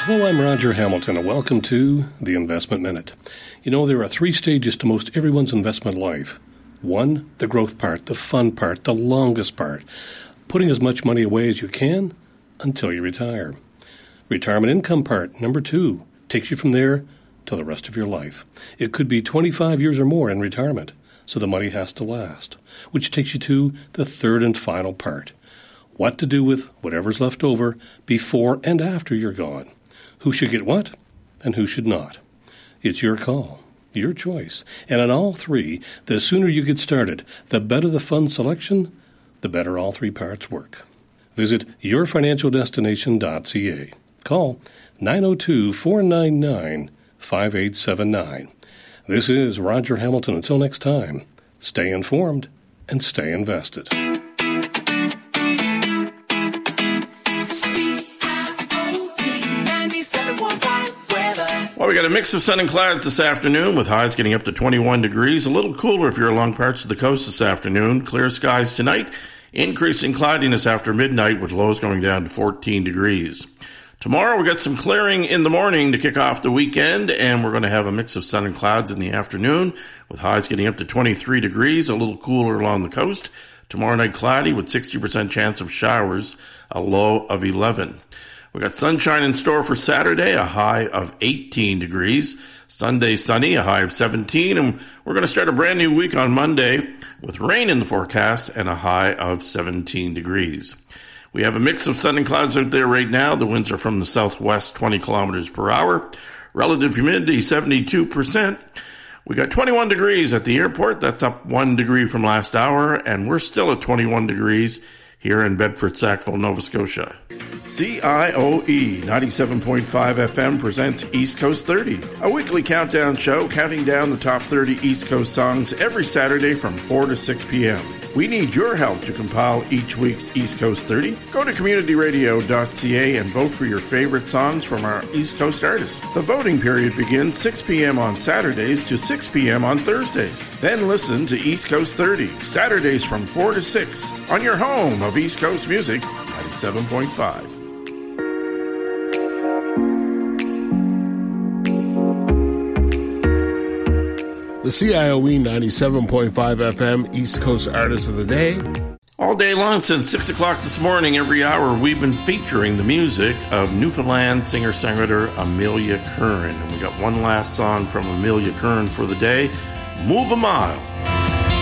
Hello, I'm Roger Hamilton, and welcome to the Investment Minute. You know, there are 3 stages to most everyone's investment life. 1, the growth part, the fun part, the longest part. Putting as much money away as you can until you retire. Retirement income part, number 2, takes you from there to the rest of your life. It could be 25 years or more in retirement, so the money has to last, which takes you to the 3rd and final part. What to do with whatever's left over before and after you're gone. Who should get what, and who should not? It's your call, your choice. And on all 3, the sooner you get started, the better the fund selection, the better all 3 parts work. Visit yourfinancialdestination.ca. Call 902-499-5879. This is Roger Hamilton. Until next time, stay informed and stay invested. Well, we got a mix of sun and clouds this afternoon with highs getting up to 21 degrees. A little cooler if you're along parts of the coast this afternoon. Clear skies tonight. Increasing cloudiness after midnight with lows going down to 14 degrees. Tomorrow we got some clearing in the morning to kick off the weekend, and we're going to have a mix of sun and clouds in the afternoon with highs getting up to 23 degrees. A little cooler along the coast. Tomorrow night cloudy with 60% chance of showers. A low of 11. We got sunshine in store for Saturday, a high of 18 degrees. Sunday sunny, a high of 17. And we're going to start a brand new week on Monday with rain in the forecast and a high of 17 degrees. We have a mix of sun and clouds out there right now. The winds are from the southwest, 20 kilometers per hour. Relative humidity, 72%. We got 21 degrees at the airport. That's up 1 degree from last hour. And we're still at 21 degrees here in Bedford, Sackville, Nova Scotia. CIOE 97.5 FM presents East Coast 30, a weekly countdown show counting down the top 30 East Coast songs every Saturday from 4 to 6 p.m. We need your help to compile each week's East Coast 30. Go to communityradio.ca and vote for your favorite songs from our East Coast artists. The voting period begins 6 p.m. on Saturdays to 6 p.m. on Thursdays. Then listen to East Coast 30, Saturdays from 4 to 6 on your home of East Coast Music, 97.5. The CIOE 97.5 FM East Coast Artist of the Day. All day long since 6 o'clock this morning, every hour, we've been featuring the music of Newfoundland singer-songwriter Amelia Curran. And we got one last song from Amelia Curran for the day, Move a Mile.